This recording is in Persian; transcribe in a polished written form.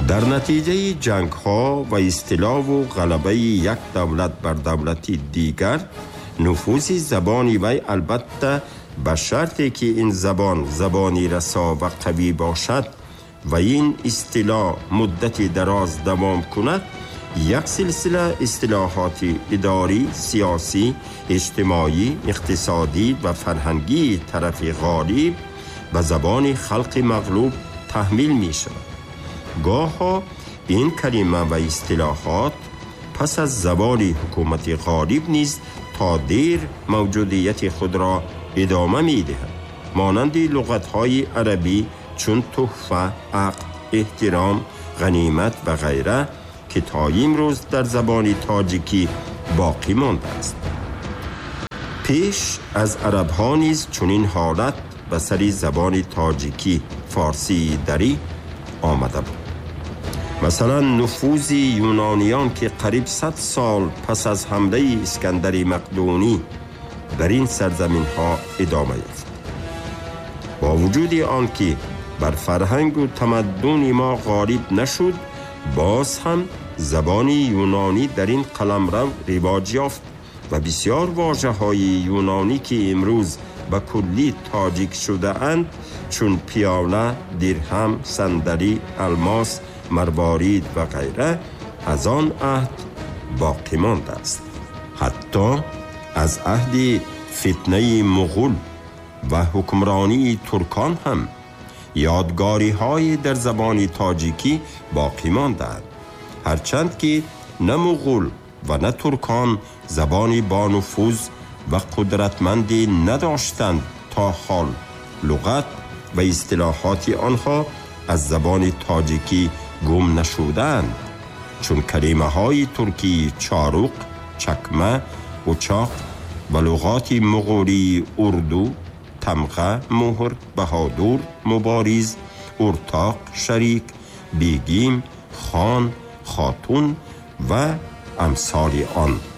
در نتیجه جنگ ها و استیلا و غلبه یک دولت بر دولتی دیگر، نفوذ زبانی وی البته به شرطی که این زبانی رسا و قوی باشد و این استیلا مدتی دراز دوام کند، یک سلسله اصلاحات اداری، سیاسی، اجتماعی، اقتصادی و فرهنگی طرف غالب به زبان خلق مغلوب تحمیل می شود. گاه این کلمه و اصطلاحات پس از زوال حکومت غالب نیز تا دیر موجودیت خود را ادامه می دهد، مانند لغت‌های عربی چون تحفه، عقد، احترام، غنیمت و غیره که تا امروز در زبان تاجیکی باقی مانده است. پیش از عرب ها نیز چنین حالت به سر زبان تاجیکی فارسی دری آمده بود. مثلا نفوذ یونانیان که قریب 100 سال پس از حمله اسکندر مقدونی در این سرزمین ها ادامه یافت. با وجود آن که بر فرهنگ و تمدن ما غالب نشد، باز هم زبان یونانی در این قلمرو رواج یافت و بسیار واژه‌های یونانی که امروز به کلی تاجیک شده اند، چون پیاله، درهم، صندلی، الماس، مروارید و غیره، از آن عهد باقی مانده است. حتی از عهد فتنه مغول و حکمرانی ترکان هم یادگاری های در زبان تاجیکی باقی مانده است، هرچند که نه مغول و نه ترکان زبانی با نفوذ و قدرتمندی نداشتند تا حال لغت و اصطلاحات آنها از زبان تاجیکی گم نشدند، چون کلمه های ترکی چاروق، چکمه، اوچاق و لغات مغولی اردو، تمغه، مهر، بهادور، مبارز، ارتاق، شریک، بیگیم، خان، خاتون و امثال آن